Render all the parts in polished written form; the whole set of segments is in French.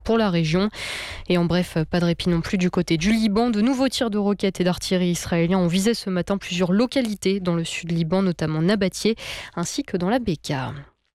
pour la région. Et en bref, pas de répit non plus du côté du Liban. De nouveaux tirs de roquettes et d'artillerie israéliens ont visé ce matin plusieurs localités dans le sud Liban, notamment Nabatieh, ainsi que dans la Bekaa.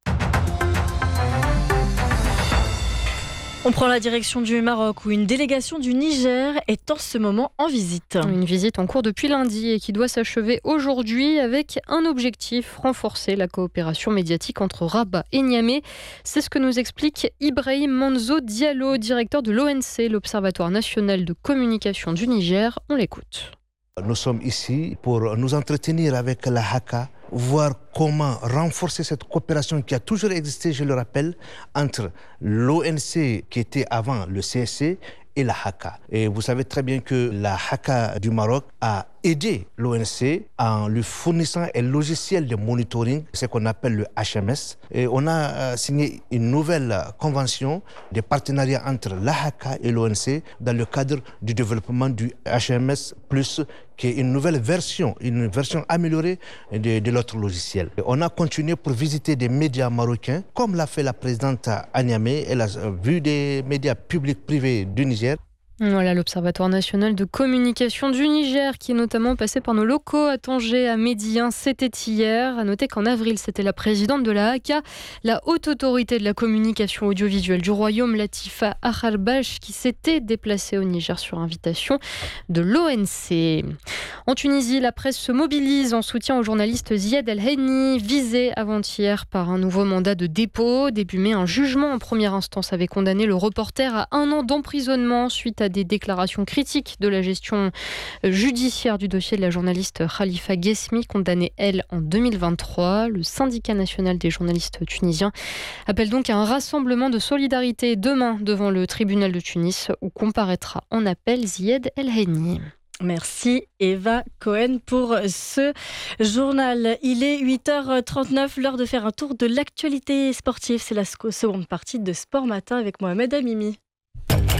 On prend la direction du Maroc où une délégation du Niger est en ce moment en visite. Une visite en cours depuis lundi et qui doit s'achever aujourd'hui avec un objectif, renforcer la coopération médiatique entre Rabat et Niamey. C'est ce que nous explique Ibrahim Manzo Diallo, directeur de l'ONC, l'Observatoire national de communication du Niger. On l'écoute. Nous sommes ici pour nous entretenir avec la Haka, voir comment renforcer cette coopération qui a toujours existé, je le rappelle, entre l'ONC qui était avant le CSC et la Haka. Et vous savez très bien que la Haka du Maroc a aidé l'ONC en lui fournissant un logiciel de monitoring, ce qu'on appelle le HMS. Et on a signé une nouvelle convention de partenariat entre la Haka et l'ONC dans le cadre du développement du HMS+, qui est une nouvelle version, une version améliorée de l'autre logiciel. Et on a continué pour visiter des médias marocains, comme l'a fait la présidente à Niamey. Elle a vu des médias publics privés du Niger. Voilà l'Observatoire national de communication du Niger qui est notamment passé par nos locaux à Tanger, à Médien. C'était hier. À noter qu'en avril, c'était la présidente de la HACA, la haute autorité de la communication audiovisuelle du Royaume, Latifa Akharbash, qui s'était déplacée au Niger sur invitation de l'ONC. En Tunisie, la presse se mobilise en soutien au journaliste Ziad El-Henni, visé avant-hier par un nouveau mandat de dépôt. Début mai, un jugement en première instance avait condamné le reporter à 1 an d'emprisonnement suite à des déclarations critiques de la gestion judiciaire du dossier de la journaliste Khalifa Ghesmi, condamnée, elle, en 2023. Le syndicat national des journalistes tunisiens appelle donc à un rassemblement de solidarité demain devant le tribunal de Tunis où comparaîtra en appel Ziad El-Henni. Merci Eva Cohen pour ce journal. Il est 8h39, l'heure de faire un tour de l'actualité sportive. C'est la seconde partie de Sport Matin avec Mohamed Amimi.